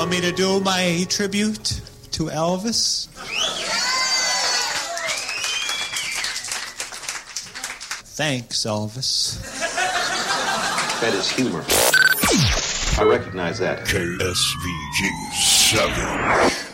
Want me to do my tribute to Elvis? Thanks, Elvis. That is humor. I recognize that. KSVG 7.